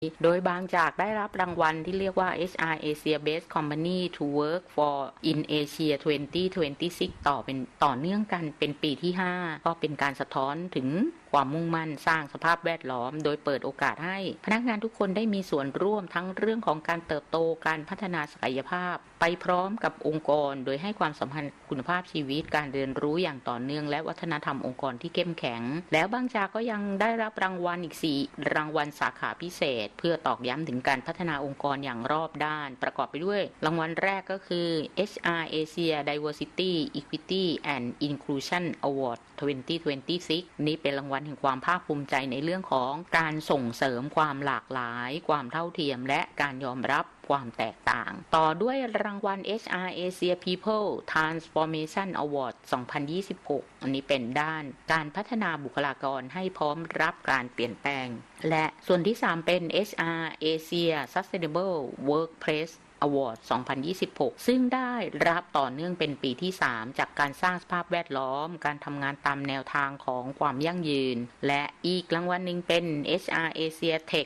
โดยบางจากได้รับรางวัลที่เรียกว่า HR Asia Best Company to Work for in Asia 2026 ต่อเนื่องกันเป็นปีที่ 5 ก็เป็นการสะท้อนถึงความมุ่งมั่นสร้างสภาพแวดล้อมโดยเปิดโอกาสให้พนักงานทุกคนได้มีส่วนร่วมทั้งเรื่องของการเติบโตการพัฒนาศักยภาพไปพร้อมกับองค์กรโดยให้ความสำคัญคุณภาพชีวิตการเรียนรู้อย่างต่อเนื่องและวัฒนธรรมองค์กรที่เข้มแข็งแล้วบางจากก็ยังได้รับรางวัลอีก4รางวัลสาขาพิเศษเพื่อตอกย้ำถึงการพัฒนาองค์กรอย่างรอบด้านประกอบไปด้วยรางวัลแรกก็คือ HR Asia Diversity Equity and Inclusion Award 2026 นี้เป็นรางวัลแห่งความภาคภูมิใจในเรื่องของการส่งเสริมความหลากหลายความเท่าเทียมและการยอมรับความแตกต่างต่อด้วยรางวัล HR Asia People Transformation Award 2026 อันนี้เป็นด้านการพัฒนาบุคลากรให้พร้อมรับการเปลี่ยนแปลงและส่วนที่3เป็น HR Asia Sustainable Workplace Award 2026 ซึ่งได้รับต่อเนื่องเป็นปีที่ 3 จากการสร้างสภาพแวดล้อมการทำงานตามแนวทางของความยั่งยืนและอีกรางวัลหนึ่งเป็น HR Asia Tech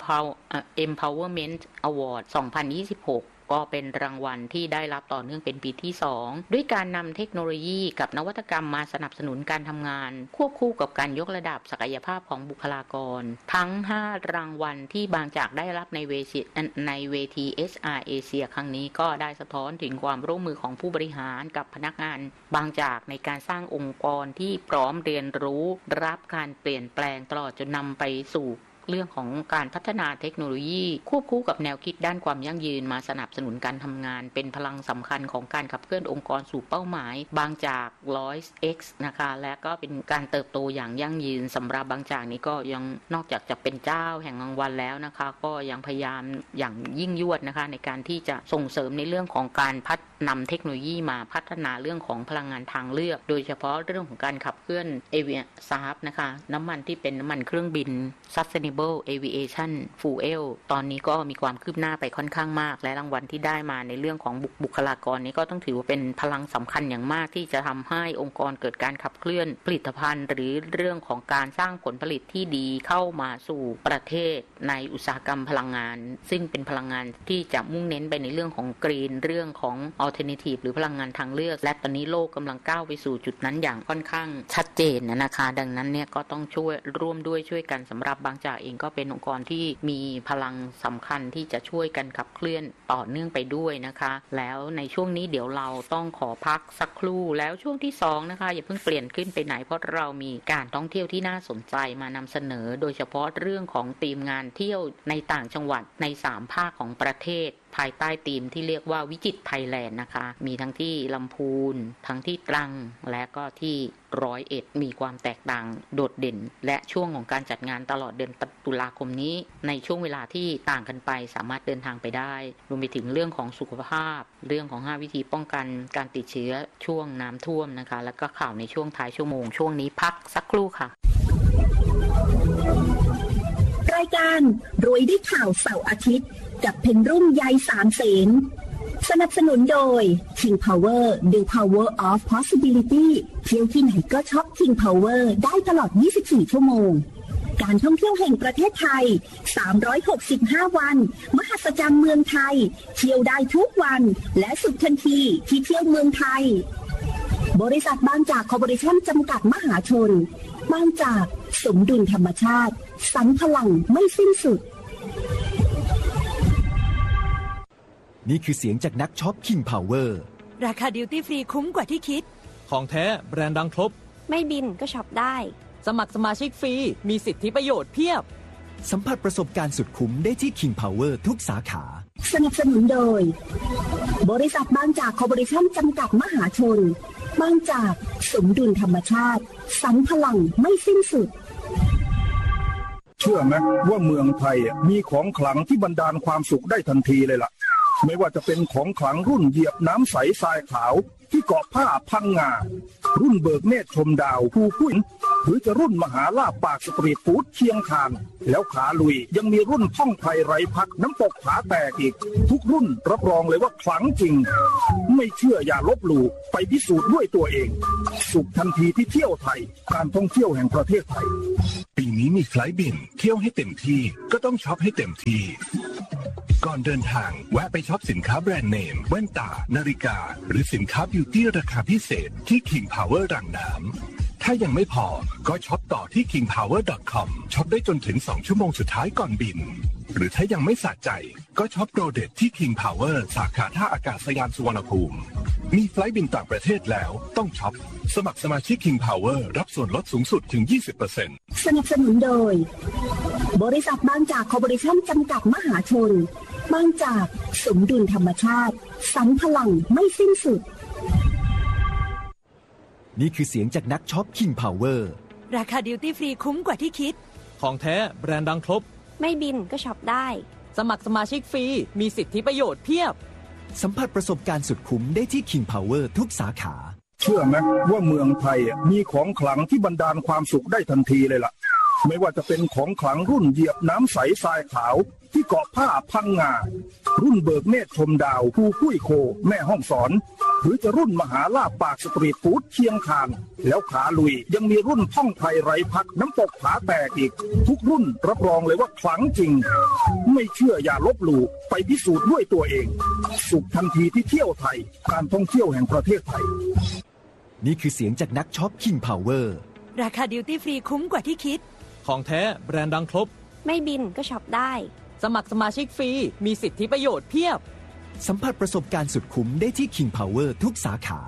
Empowerment Award 2026ก็เป็นรางวัลที่ได้รับต่อเนื่องเป็นปีที่2ด้วยการนำเทคโนโลยีกับนวัตกรรมมาสนับสนุนการทำงานควบคู่กับการยกระดับศักยภาพของบุคลากรทั้ง5รางวัลที่บางจากได้รับในเวที HR Asia ครั้งนี้ก็ได้สะท้อนถึงความร่วมมือของผู้บริหารกับพนักงานบางจากในการสร้างองค์กรที่พร้อมเรียนรู้รับการเปลี่ยนแปลงตลอดจนนำไปสู่เรื่องของการพัฒนาเทคโนโลยีควบคู่กับแนวคิดด้านความยั่งยืนมาสนับสนุนการทำงานเป็นพลังสำคัญของการขับเคลื่อนองค์กรสู่เป้าหมายบางจาก 100x นะคะและก็เป็นการเติบโตอย่างยั่งยืนสำหรับบางจากนี้ก็ยังนอกจากจะเป็นเจ้าแห่งรางวัลแล้วนะคะก็ยังพยายามอย่างยิ่งยวดนะคะในการที่จะส่งเสริมในเรื่องของการนำเทคโนโลยีมาพัฒนาเรื่องของพลังงานทางเลือกโดยเฉพาะเรื่องของการขับเคลื่อนSAF นะคะน้ำมันที่เป็นน้ำมันเครื่องบิน Sustainable Aviation Fuel ตอนนี้ก็มีความคืบหน้าไปค่อนข้างมากและรางวัลที่ได้มาในเรื่องของบุคลากรนี้ก็ต้องถือว่าเป็นพลังสำคัญอย่างมากที่จะทำให้องค์กรเกิดการขับเคลื่อนผลิตภัณฑ์หรือเรื่องของการสร้างผลผลิตที่ดีเข้ามาสู่ประเทศในอุตสาหกรรมพลังงานซึ่งเป็นพลังงานที่จะมุ่งเน้นไปในเรื่องของกรีนเรื่องของalternative หรือพลังงานทางเลือกและตอนนี้โลกกำลังก้าวไปสู่จุดนั้นอย่างค่อนข้างชัดเจนนะคะดังนั้นเนี่ยก็ต้องร่วมด้วยช่วยกันสำหรับบางจากเองก็เป็นองค์กรที่มีพลังสำคัญที่จะช่วยกันขับเคลื่อนต่อเนื่องไปด้วยนะคะแล้วในช่วงนี้เดี๋ยวเราต้องขอพักสักครู่แล้วช่วงที่2นะคะอย่าเพิ่งเปลี่ยนขึ้นไปไหนเพราะเรามีการท่องเที่ยวที่น่าสนใจมานำเสนอโดยเฉพาะเรื่องของธีมงานเที่ยวในต่างจังหวัดใน3ภาคของประเทศภายใต้ธีมที่เรียกว่าวิจิตรไทยแลนด์นะคะมีทั้งที่ลำพูนทั้งที่ตรังและก็ที่101มีความแตกต่างโดดเด่นและช่วงของการจัดงานตลอดเดือนตุลาคมนี้ในช่วงเวลาที่ต่างกันไปสามารถเดินทางไปได้รวมไปถึงเรื่องของสุขภาพเรื่องของ5วิธีป้องกันการติดเชื้อช่วงน้ำท่วมนะคะแล้วก็ข่าวในช่วงท้ายชั่วโมงช่วงนี้พักสักครู่ค่ะรายการรวยด้วยข่าวเสาร์อาทิตย์กับเพนรุ่มใยสามเสนสนับสนุนโดย King Power The Power of Possibility เที่ยวที่ไหนก็ช็อป King Power ได้ตลอด24ชั่วโมงการท่องเที่ยวแห่งประเทศไทย365วันมหัศจรรย์เมืองไทยเที่ยวได้ทุกวันและสุดทันทีที่เที่ยวเมืองไทยบริษัทบางจากคอร์ปอเรชั่นจำกัดมหาชนบางจากสมดุลธรรมชาติสรรพลังไม่สิ้นสุดนี่คือเสียงจากนักช็อป King Power ราคาดิวตี้ฟรีคุ้มกว่าที่คิดของแท้แบรนด์ดังครบไม่บินก็ช็อปได้สมัครสมาชิกฟรีมีสิทธิประโยชน์เพียบสัมผัสประสบการณ์สุดคุ้มได้ที่ King Power ทุกสาขาสนับสนุนโดยบริษัทบางจากคอร์ปอเรชั่นจำกัดมหาชนบางจากสมดุลธรรมชาติสรรพลังไม่สิ้นสุดเชื่อไหมว่าเมืองไทยมีของขลังที่บันดาลความสุขได้ทันทีเลยล่ะไม่ว่าจะเป็นของขลังรุ่นเหยียบน้ำใสทรายขาวที่เกาะผ้าพังงารุ่นเบิกเนตรชมดาวภูกุ้ยหรือจะรุ่นมหาลาภปากสตรีทฟู้ดเชียงคานแล้วขาลุยยังมีรุ่นท่องไพรไร้พักน้ำตกผาแตกอีกทุกรุ่นรับรองเลยว่าขลังจริงไม่เชื่ออย่าลบหลู่ไปพิสูจน์ด้วยตัวเองสุขทันทีที่เที่ยวไทยการท่องเที่ยวแห่งประเทศไทยปิงนี้มีไฟล์บินเที่ยวให้เต็มที่ก็ต้องช็อปให้เต็มที่ก่อนเดินทางแวะไปช็อปสินค้าแบรนด์เนมแว่นตานาฬิกาหรือสินค้าบิวตี้ราคาพิเศษที่ King Power รังน้ำถ้ายังไม่พอก็ช็อปต่อที่ kingpower.com ช็อปได้จนถึง2ชั่วโมงสุดท้ายก่อนบินหรือถ้ายังไม่สะใจก็ช็อปโปรเด็ดที่ King Power สาขาท่าอากาศยานสุวรรณภูมิมีไฟล์บินต่างประเทศแล้วต้องช็อปสมัครสมาชิก King Power รับส่วนลดสูงสุดถึง 20% สนับสนุนโดยบริษัทบางจากคอร์ปอเรชั่นจำกัดมหาชนบางจากสมดุลธรรมชาติสรรพลังไม่สิ้นสุดนี่คือเสียงจากนักช็อป King Power ราคาดิวตี้ฟรีคุ้มกว่าที่คิดของแท้แบรนด์ดังครบไม่บินก็ช็อปได้สมัครสมาชิกฟรีมีสิทธิประโยชน์เพียบสัมผัสประสบการณ์สุดคุ้มได้ที่ King Power ทุกสาขาเชื่อไหมว่าเมืองไทยมีของขลังที่บรรดาลความสุขได้ทันทีเลยล่ะไม่ว่าจะเป็นของขลังรุ่นเหยียบน้ำใสทรายขาวที่เกาะผ้าพังงารุ่นเบิกเนตรชมดาวภูกุ้ยโคแม่ห้องสอนหรือจะรุ่นมหาลาภปากสตรีทฟู้ดเชียงคานแล้วขาลุยยังมีรุ่นท่องไทยไร้พักน้ำตกผาแตกอีกทุกรุ่นรับรองเลยว่าขลังจริงไม่เชื่ออย่าลบหลู่ไปพิสูจน์ด้วยตัวเองสุขทันทีที่เที่ยวไทยการท่องเที่ยวแห่งประเทศไทยนี่คือเสียงจากนักช็อป King Power ราคาดิวตี้ฟรีคุ้มกว่าที่คิดของแท้แบรนด์ดังครบไม่บินก็ช็อปได้สมัครสมาชิกฟรีมีสิทธิประโยชน์เพียบสัมผัสประสบการณ์สุดคุ้มได้ที่ King Power ทุกสาขา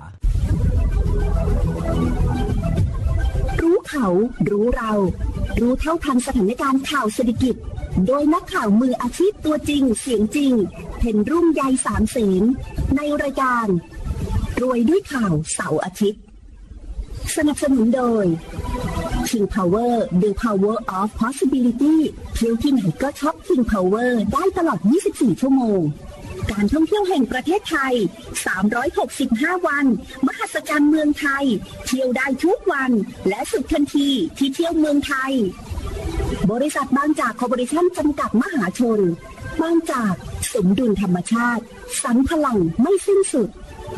รู้เขารู้เรารู้เท่าทันสถานการณ์ข่าวเศรษฐกิจโดยนักข่าวมืออาชีพตัวจริงเสียงจริงเพ็ญรุ่งใยสามเสนในรายการรวยด้วยข่าวเสาร์อาทิตย์สนับสนุนโดย King Power The Power of Possibility เที่ยวที่ไหนก็ช็อป King Power ได้ตลอด 24 ชั่วโมงการท่องเที่ยวแห่งประเทศไทย365วันมหัศจรรย์เมืองไทยเที่ยวได้ทุกวันและสุดทันทีที่เที่ยวเมืองไทยบริษัทบางจากคอร์ปอเรชั่นจำกัดมหาชนบางจากสมดุลธรรมชาติสรรพลังไม่สิ้นสุด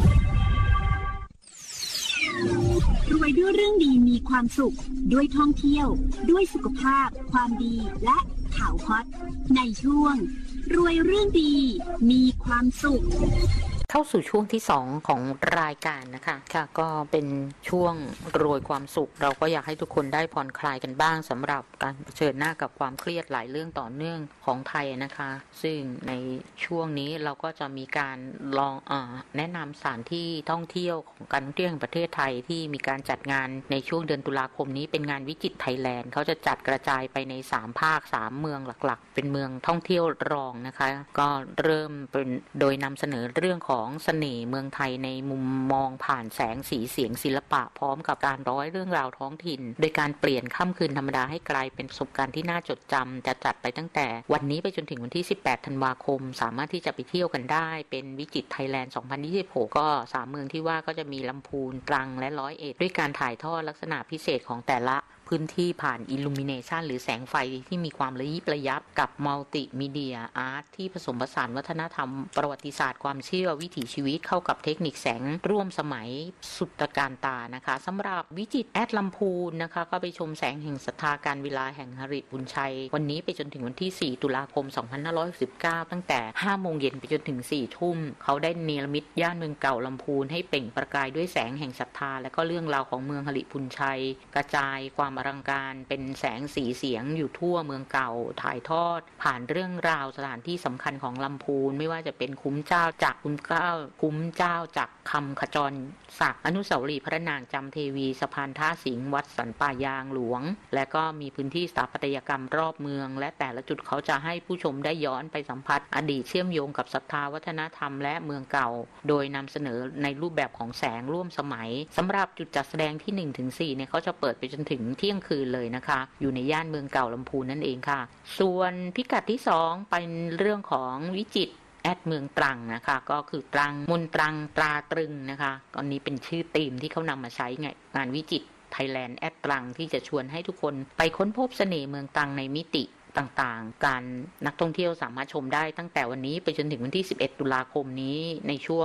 รวยด้วยเรื่องดีมีความสุขด้วยท่องเที่ยวด้วยสุขภาพความดีและข่าวฮอตในช่วงรวยเรื่องดีมีความสุขเข้าสู่ช่วงที่2ของรายการนะคะค่ะก็เป็นช่วงรวยความสุขเราก็อยากให้ทุกคนได้ผ่อนคลายกันบ้างสำหรับการเผชิญหน้ากับความเครียดหลายเรื่องต่อเนื่องของไทยนะคะซึ่งในช่วงนี้เราก็จะมีการลองแนะนำสถานที่ท่องเที่ยวของการท่องเที่ยวแห่งประเทศไทยที่มีการจัดงานในช่วงเดือนตุลาคมนี้เป็นงานวิจิตรไทยแลนด์เขาจะจัดกระจายไปใน3ภาค3เมืองหลักๆเป็นเมืองท่องเที่ยวรองนะคะก็เริ่มเป็นโดยนำเสนอเรื่องของเสน่ห์เมืองไทยในมุมมองผ่านแสงสีเสียงศิลปะพร้อมกับการร้อยเรื่องราวท้องถิ่นโดยการเปลี่ยนค่ำคืนธรรมดาให้กลายเป็นประสบการณ์ที่น่าจดจำจะจัดไปตั้งแต่วันนี้ไปจนถึงวันที่18ธันวาคมสามารถที่จะไปเที่ยวกันได้เป็นวิจิตรไทยแลนด์2026ก็3เมืองที่ว่าก็จะมีลำพูนตรังและร้อยเอ็ดด้วยการถ่ายทอดลักษณะพิเศษของแต่ละพื้นที่ผ่านอิลลูมิเนชันหรือแสงไฟที่มีความระยิบระยับกับมัลติมีเดียอาร์ตที่ผสมผสานวัฒนธรรมประวัติศาสตร์ความเชื่อวิถีชีวิตเข้ากับเทคนิคแสงร่วมสมัยสุดตระการตานะคะสำหรับวิจิตรแอดลำพูนนะคะก็ไปชมแสงแห่งศรัทธาการเวลาแห่งหฤบุญชัยวันนี้ไปจนถึงวันที่4ตุลาคม2519ตั้งแต่ 5 โมงเย็นไปจนถึง 4 ทุ่มเขาได้เนรมิตย่านเมืองเก่าลำพูนให้เปล่งประกายด้วยแสงแห่งศรัทธาและก็เรื่องราวของเมืองหฤบุญชัยกระจายความอลังการเป็นแสงสีเสียงอยู่ทั่วเมืองเก่าถ่ายทอดผ่านเรื่องราวสถานที่สำคัญของลำพูนไม่ว่าจะเป็นคุ้มเจ้าจักรคุ้มเจ้าจักรคำขจรศักดิ์อนุสาวรีย์พระนางจำเทวีสะพานท่าสิงห์วัดสันป่ายางหลวงและก็มีพื้นที่สถาปัตยกรรมรอบเมืองและแต่ละจุดเขาจะให้ผู้ชมได้ย้อนไปสัมผัสอดีตเชื่อมโยงกับศรัทธาวัฒนธรรมและเมืองเก่าโดยนำเสนอในรูปแบบของแสงร่วมสมัยสำหรับจุดจัดแสดงที่ 1-4 เนี่ยเขาจะเปิดไปจนถึงเที่ยงคืนเลยนะคะอยู่ในย่านเมืองเก่าลำพูนนั่นเองค่ะส่วนพิกัดที่2เป็นเรื่องของวิจิตรแอดเมืองตรังนะคะก็คือตรังมนตรังตราตรึงนะคะตอนนี้เป็นชื่อธีมที่เขานำมาใช้งานวิจิตรไทยแลนด์แอดตรังที่จะชวนให้ทุกคนไปค้นพบเสน่ห์เมืองตรังในมิติต่างๆการนักท่องเที่ยวสามารถชมได้ตั้งแต่วันนี้ไปจนถึงวันที่11ตุลาคมนี้ในช่วง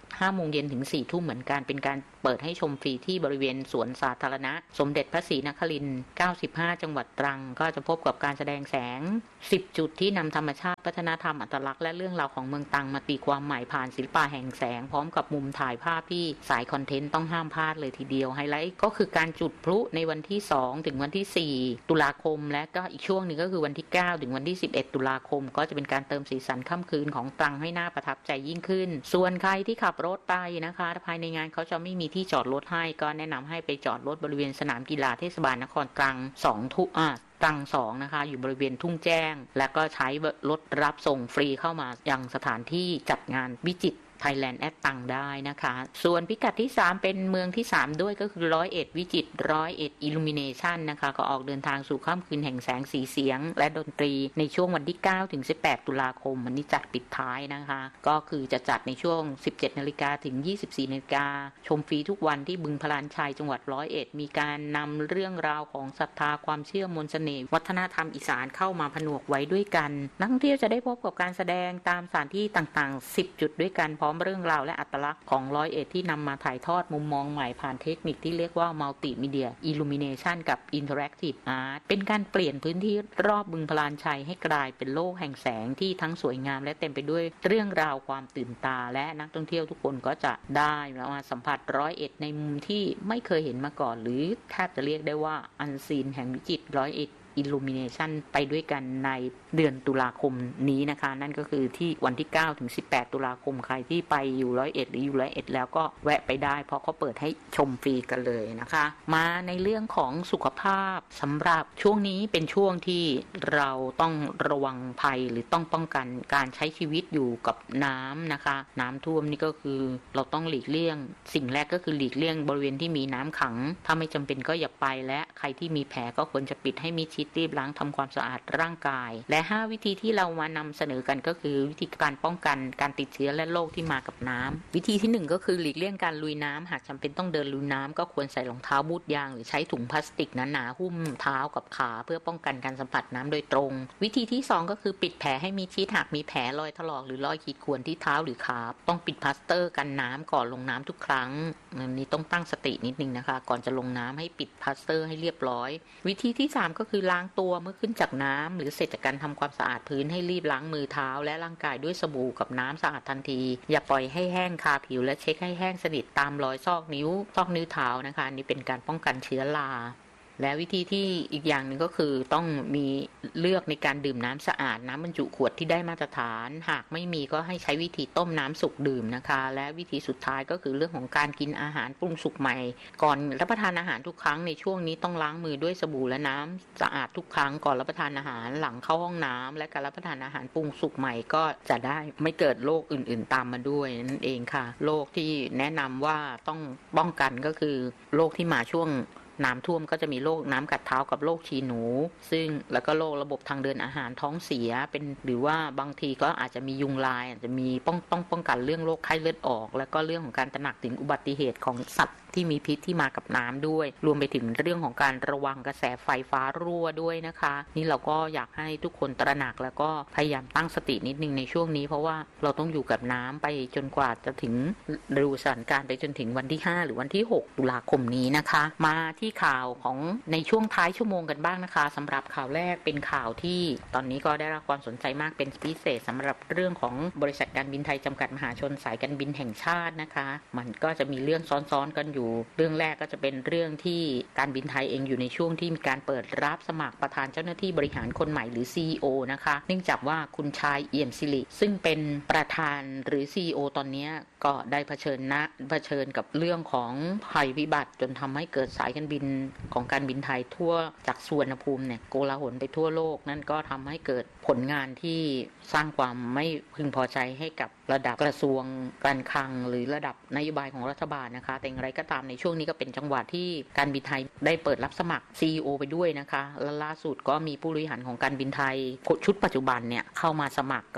5 โมงเย็นถึง 4 ทุ่มเหมือนกันเป็นการเปิดให้ชมฟรีที่บริเวณสวนสาธารณะสมเด็จพระศรีนครินทร์ 95 จังหวัดตรังก็จะพบกับการแสดงแสง 10 จุดที่นำธรรมชาติวัฒนธรรมอัตลักษณ์และเรื่องราวของเมืองตรังมาตีความใหม่ผ่านศิลปะแห่งแสงพร้อมกับมุมถ่ายภาพที่สายคอนเทนต์ต้องห้ามพลาดเลยทีเดียวไฮไลท์ก็คือการจุดพลุในวันที่ 2 ถึงวันที่ 4 ตุลาคมและก็อีกช่วงนึงก็คือวันที่ 9 ถึงวันที่ 11 ตุลาคมก็จะเป็นการเติมสีสันค่ำคืนของตรังให้น่าประทับใจยิ่งขึ้นส่วนใครที่ขับรถไปนะคะภายในงานเขาจะไม่มีที่จอดรถให้ก็แนะนำให้ไปจอดรถบริเวณสนามกีฬาเทศบาลนครตรังตรัง 2นะคะอยู่บริเวณทุ่งแจ้งและก็ใช้รถรับส่งฟรีเข้ามายังสถานที่จัดงานวิจิตรThailand แอดตังได้นะคะส่วนพิกัดที่3เป็นเมืองที่3ด้วยก็คือ101วิจิตร101 Illumination นะคะก็ออกเดินทางสู่ค่ำคืนแห่งแสงสีเสียงและดนตรีในช่วงวันที่9ถึง18ตุลาคมวันนี้จัดปิดท้ายนะคะก็คือจะจัดในช่วง 17 นาฬิกาถึง 24 นาฬิกาชมฟรีทุกวันที่บึงพลานชัยจังหวัด101มีการนำเรื่องราวของศรัทธาความเชื่อมนต์เสน่ห์วัฒนธรรมอีสานเข้ามาผนวกไว้ด้วยกันนักท่องเที่ยวจะได้พบกับการแสดงตามสถานที่ต่างๆ10จุดด้วยกันพร้อมเรื่องราวและอัตลักษณ์ของ101ที่นำมาถ่ายทอดมุมมองใหม่ผ่านเทคนิคที่เรียกว่า Multimedia Illumination กับ Interactive Art เป็นการเปลี่ยนพื้นที่รอบบึงพลานชัยให้กลายเป็นโลกแห่งแสงที่ทั้งสวยงามและเต็มไปด้วยเรื่องราวความตื่นตาและนักท่องเที่ยวทุกคนก็จะได้มาสัมผัส101ในมุมที่ไม่เคยเห็นมาก่อนหรือแทบจะเรียกได้ว่าอันซีนแห่งวิจิตร101 Illumination ไปด้วยกันในเดือนตุลาคมนี้นะคะนั่นก็คือที่วันที่9ถึง18ตุลาคมใครที่ไปอยู่101หรืออยู่101แล้วก็แวะไปได้เพราะเขาเปิดให้ชมฟรีกันเลยนะคะมาในเรื่องของสุขภาพสำหรับช่วงนี้เป็นช่วงที่เราต้องระวังภัยหรือต้องป้องกันการใช้ชีวิตอยู่กับน้ำนะคะน้ำท่วมนี่ก็คือเราต้องหลีกเลี่ยงสิ่งแรกก็คือหลีกเลี่ยงบริเวณที่มีน้ำขังถ้าไม่จำเป็นก็อย่าไปและใครที่มีแผลก็ควรจะปิดให้มิดชิดรีบล้างทำความสะอาดร่างกายและ5วิธีที่เรามานำเสนอกันก็คือวิธีการป้องกันการติดเชื้อและโรคที่มากับน้ำวิธีที่1ก็คือหลีกเลี่ยงการลุยน้ำหากจำเป็นต้องเดินลุยน้ำก็ควรใส่รองเท้าบูทยางหรือใช้ถุงพลาสติกหนาๆหุ้มเท้ากับขาเพื่อป้องกันการสัมผัสน้ำโดยตรงวิธีที่2ก็คือปิดแผลให้มิดชิดหากมีแผลรอยถลอกหรือรอยขีดข่วนที่เท้าหรือขาต้องปิดพลาสเตอร์กันน้ำก่อนลงน้ำทุกครั้งอันนี้ต้องตั้งสตินิดนึงนะคะก่อนจะลงน้ำให้ปิดพลาสเตอร์ให้เรียบร้อยวิธีที่3ก็คือล้างตัวเมื่อขึ้นจากน้ำหรือเสร็จจากการทำความสะอาดพื้นให้รีบล้างมือเท้าและร่างกายด้วยสบู่กับน้ำสะอาดทันทีอย่าปล่อยให้แห้งคาผิวและเช็คให้แห้งสนิทตามรอยซอกนิ้วเท้านะคะนี่เป็นการป้องกันเชื้อราและวิธีที่อีกอย่างหนึ่งก็คือต้องมีเลือกในการดื่มน้ำสะอาดน้ำบรรจุขวดที่ได้มาตรฐานหากไม่มีก็ให้ใช้วิธีต้มน้ำสุกดื่มนะคะและวิธีสุดท้ายก็คือเรื่องของการกินอาหารปรุงสุกใหม่ก่อนรับประทานอาหารทุกครั้งในช่วงนี้ต้องล้างมือด้วยสบู่และน้ำสะอาดทุกครั้งก่อนรับประทานอาหารหลังเข้าห้องน้ำและการรับประทานอาหารปรุงสุกใหม่ก็จะได้ไม่เกิดโรคอื่นๆตามมาด้วยนั่นเองค่ะโรคที่แนะนำว่าต้องป้องกันก็คือโรคที่มาช่วงน้ำท่วมก็จะมีโรคน้ำกัดเท้ากับโรคฉี่หนูซึ่งแล้วก็โรคระบบทางเดินอาหารท้องเสียเป็นหรือว่าบางทีก็อาจจะมียุงลายอาจจะมีต้องป้องกันเรื่องโรคไข้เลือดออกแล้วก็เรื่องของการตระหนักถึงอุบัติเหตุของสัตว์ที่มีพิษที่มากับน้ำด้วยรวมไปถึงเรื่องของการระวังกระแสไฟฟ้ารั่วด้วยนะคะนี่เราก็อยากให้ทุกคนตระหนักแล้วก็พยายามตั้งสตินิดนึงในช่วงนี้เพราะว่าเราต้องอยู่กับน้ำไปจนกว่าจะถึงดูสถานการณ์ไปจนถึงวันที่5หรือวันที่6ตุลาคมนี้นะคะมาที่ข่าวของในช่วงท้ายชั่วโมงกันบ้างนะคะสำหรับข่าวแรกเป็นข่าวที่ตอนนี้ก็ได้รับความสนใจมากเป็นพิเศษสำหรับเรื่องของบริษัทการบินไทยจำกัดมหาชนสายการบินแห่งชาตินะคะมันก็จะมีเรื่องซ้อนๆกันอยู่เรื่องแรกก็จะเป็นเรื่องที่การบินไทยเองอยู่ในช่วงที่มีการเปิดรับสมัครประธานเจ้าหน้าที่บริหารคนใหม่หรือ CEO นะคะเนื่องจากว่าคุณชายเอี่ยมสิริซึ่งเป็นประธานหรือ CEO ตอนนี้ก็ได้เผชิญกับเรื่องของภัยพิบัติจนทำให้เกิดสายการบินของการบินไทยทั่วจากสุวรรณภูมิเนี่ยโกลาหลไปทั่วโลกนั่นก็ทำให้เกิดผลงานที่สร้างความไม่พึงพอใจให้กับระดับกระทรวงการคลังหรือระดับนโยบายของรัฐบาลนะคะแต่อย่างไรก็ตามในช่วงนี้ก็เป็นจังหวะที่การบินไทยได้เปิดรับสมัคร CEO ไปด้วยนะคะและล่าสุดก็มีผู้บริหารของการบินไทยชุดปัจจุบันเนี่ยเข้ามาสมัครก็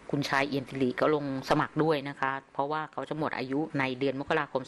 คุณชายเอี่ยมสิริก็ลงสมัครด้วยนะคะเพราะว่าเขาจะหมดอายุในเดือนมกราคม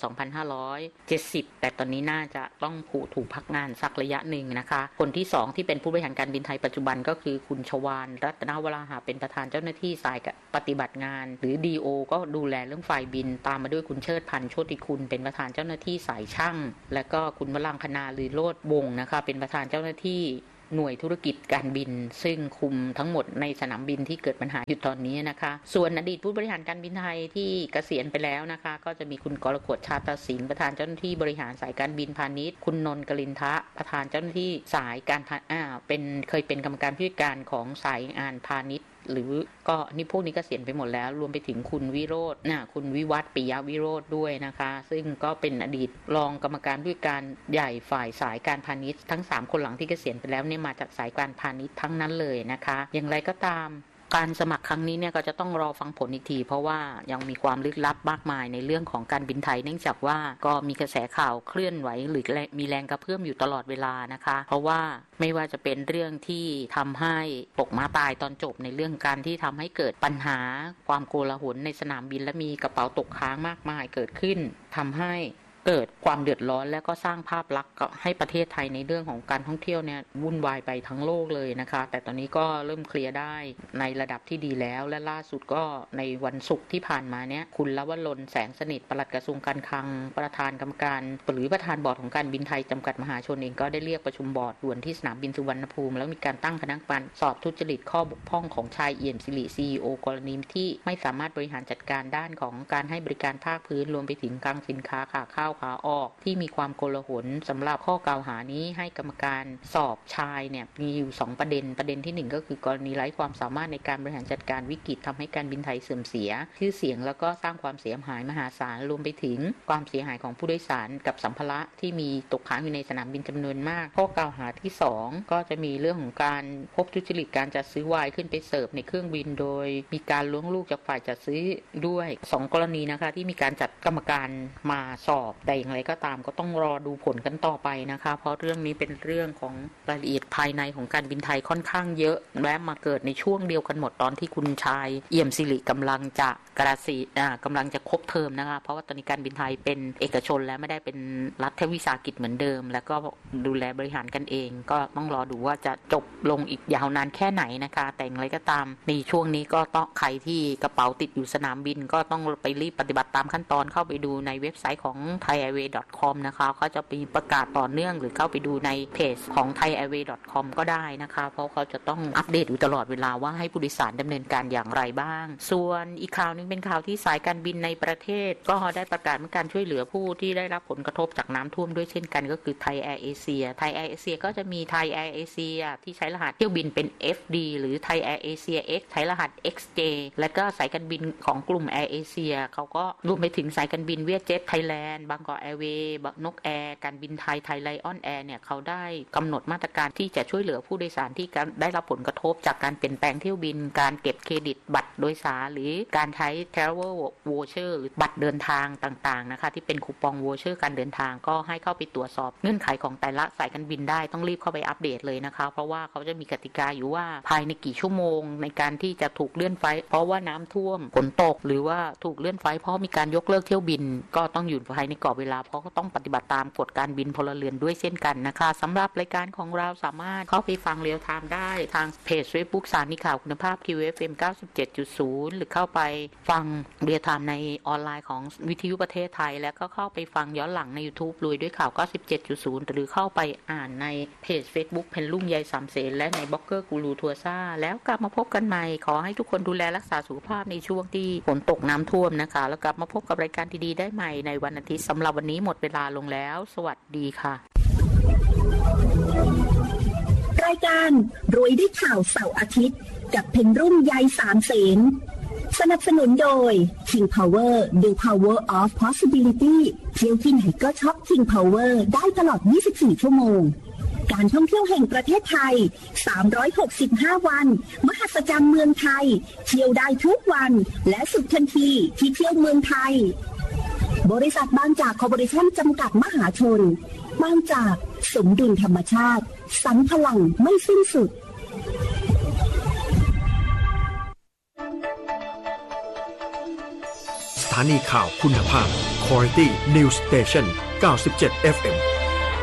2570 แต่ตอนนี้น่าจะต้องถูกพักงานสักระยะหนึ่งนะคะคนที่2ที่เป็นผู้บริหารการบินไทยปัจจุบันก็คือคุณชวาลรัตนวราหะเป็นประธานเจ้าหน้าที่สายปฏิบัติงานหรือ DO ก็ดูแลเรื่องฝ่ายบินตามมาด้วยคุณเชิดพันธ์โชติคุณเป็นประธานเจ้าหน้าที่สายช่างและก็คุณวรังคณาลือโลดวงศ์นะคะเป็นประธานเจ้าหน้าที่หน่วยธุรกิจการบินซึ่งคุมทั้งหมดในสนามบินที่เกิดปัญหาอยู่ตอนนี้นะคะส่วนอดีตผู้บริหารการบินไทยที่เกษียณไปแล้วนะคะก็จะมีคุณกรกฎชาตสิงห์ประธานเจ้าหน้าที่บริหารสายการบินพาณิชย์คุณนนท์กลินทะประธานเจ้าหน้าที่สายการเคยเป็นกรรมการผู้จัดการของสายงานพาณิชย์หรือก็นี่พวกนี้เกษียณไปหมดแล้วรวมไปถึงคุณวิโรจน์คุณวิวัฒน์ปิยวิโรจน์ด้วยนะคะซึ่งก็เป็นอดีตรองกรรมการผู้จัดการใหญ่ฝ่ายสายการพาณิชย์ทั้ง3คนหลังที่เกษียณไปแล้วเนี่ยมาจากสายการพาณิชย์ทั้งนั้นเลยนะคะอย่างไรก็ตามการสมัครครั้งนี้เนี่ยก็จะต้องรอฟังผลอีกทีเพราะว่ายังมีความลึกลับมากมายในเรื่องของการบินไทยเนื่องจากว่าก็มีกระแสข่าวเคลื่อนไหวหรือมีแรงกระเพื่อมอยู่ตลอดเวลานะคะเพราะว่าไม่ว่าจะเป็นเรื่องที่ทำให้ตกม้าตายตอนจบในเรื่องการที่ทำให้เกิดปัญหาความโกลาหลในสนามบินและมีกระเป๋าตกค้างมากมายเกิดขึ้นทำให้เกิดความเดือดร้อนและก็สร้างภาพลักษณ์ให้ประเทศไทยในเรื่องของการท่องเที่ยวเนี่ยวุ่นวายไปทั้งโลกเลยนะคะแต่ตอนนี้ก็เริ่มเคลียร์ได้ในระดับที่ดีแล้วและล่าสุดก็ในวันศุกร์ที่ผ่านมาเนี่ยคุณลวรนแสงสนิทปลัดกระทรวงการคลังประธานกรรมการหรือประธานบอร์ดของการบินไทยจำกัดมหาชนเองก็ได้เรียกประชุมบอร์ดด่วนที่สนามบินสุวรรณภูมิแล้วมีการตั้งคณะกรรมการสอบทุจริตข้อบกพร่องของชายเอี่ยมสิริ CEO กรณีที่ไม่สามารถบริหารจัดการด้านของการให้บริการภาคพื้นรวมไปถึงคลังสินค้าขาเข้าขาออกที่มีความโกลาหลสำหรับข้อกล่าวหานี้ให้กรรมการสอบชายเนี่ยมีอยู่2ประเด็นที่1ก็คือกรณีไร้ความสามารถในการบริหารจัดการวิกฤตทำให้การบินไทยเสื่อมเสียชื่อเสียงแล้วก็สร้างความเสียหายมหาศาลรวมไปถึงความเสียหายของผู้โดยสารกับสัมภาระที่มีตกค้างอยู่ในสนามบินจำนวนมากข้อกล่าวหาที่2ก็จะมีเรื่องของการพบทุจริตการจัดซื้อไวน์ขึ้นไปเสิร์ฟในเครื่องบินโดยมีการล้วงลูกจากฝ่ายจัดซื้อด้วย2กรณีนะคะที่มีการจัดกรรมการมาสอบแต่อย่างไรก็ตามก็ต้องรอดูผลกันต่อไปนะคะเพราะเรื่องนี้เป็นเรื่องของรายละเอียดภายในของการบินไทยค่อนข้างเยอะและมาเกิดในช่วงเดียวกันหมดตอนที่คุณชายเอี่ยมสิริกำลังจะกำลังจะครบเทอมนะคะเพราะว่าตอนนี้การบินไทยเป็นเอกชนและไม่ได้เป็นรัฐวิสาหกิจเหมือนเดิมแล้วก็ดูแลบริหารกันเองก็ต้องรอดูว่าจะจบลงอีกยาวนานแค่ไหนนะคะแต่อย่างไรก็ตามในช่วงนี้ก็ต้องใครที่กระเป๋าติดอยู่สนามบินก็ต้องไปรีบปฏิบัติตามขั้นตอนเข้าไปดูในเว็บไซต์ของ thaiairways.com นะคะเขาจะมีประกาศต่อเนื่องหรือเข้าไปดูในเพจของ thaiairways.com ก็ได้นะคะเพราะเขาจะต้องอัปเดตอยู่ตลอดเวลาว่าให้ผู้โดยสารดำเนินการอย่างไรบ้างส่วนอีกข่าวนึงเป็นข่าวที่สายการบินในประเทศก็ได้ประกาศการช่วยเหลือผู้ที่ได้รับผลกระทบจากน้ำท่วมด้วยเช่นกันก็คือ Thai Air Asia Thai Air Asia ก็จะมี Thai Air Asia ที่ใช้รหัสเที่ยวบินเป็น FD หรือ Thai Air Asia X ใช้รหัส XJ และก็สายการบินของกลุ่ม Air Asia เขาก็รวมไปถึงสายการบินเวียดเจ็ตไทยแลนด์บางกอกแอร์เวย์นกแอร์การบินไทยไทยไลออนแอร์เนี่ยเขาได้กำหนดมาตรการที่จะช่วยเหลือผู้โดยสารที่ได้รับผลกระทบจากการเปลี่ยนแปลงเที่ยวบินการเก็บเครดิตบัตรโดยสารหรือการใช้ Travel Voucher หรือบัตรเดินทางต่างๆนะคะที่เป็นคูปอง Voucher การเดินทางก็ให้เข้าไปตรวจสอบเงื่อนไขของแต่ละสายการบินได้ต้องรีบเข้าไปอัปเดตเลยนะคะเพราะว่าเขาจะมีกติกาอยู่ว่าภายในกี่ชั่วโมงในการที่จะถูกเลื่อนไฟเพราะว่าน้ำท่วมฝนตกหรือว่าถูกเลื่อนไฟเพราะมีการยกเลิกเที่ยวบินก็ต้องอยู่ภายในกรอบเวลาเพราะก็ต้องปฏิบัติตามกฎการบินพลเรือนด้วยเช่นกันนะคะสำหรับรายการของเราสามารถเข้าไปฟังเรียลไทม์ได้ทางเพจ Facebook สถานีข่าวคุณภาพ QFM 97.0 หรือเข้าไปฟังเรียลไทม์ในออนไลน์ของวิทยุประเทศไทยแล้วก็เข้าไปฟังย้อนหลังใน YouTube ลุยด้วยข่าว 97.0 หรือเข้าไปอ่านในเพจ Facebook เพนลุ่มยายสามเสนและในบล็อกเกอร์กูรูทัวร์ซ่าแล้วกลับมาพบกันใหม่ขอให้ทุกคนดูแลรักษาสุขภาพในช่วงที่ฝนตกน้ำท่วมนะคะแล้วกลับมาพบกับรายการดีๆได้ใหม่ในวันอาทิตย์สำหรับวันนี้หมดเวลาลงแล้วสวัสดีค่ะรายการรวยด้วยข่าวเสาร์อาทิตย์กับเพนรุ่มยายสามเสนสนับสนุนโดย King Power The Power of Possibility เที่ยวที่ไหนก็ช็อป King Power ได้ตลอด 24 ชั่วโมงการท่องเที่ยวแห่งประเทศไทย365วันมหัศจรรย์เมืองไทยเที่ยวได้ทุกวันและสุดทันทีที่เที่ยวเมืองไทยบริษัทบางจากคอร์ปอเรชั่นจำกัดมหาชนบางจากสมดุลธรรมชาติสรรพลังไม่สิ้นสุดานีข่าวคุณภาพ Quality News Station 97 FM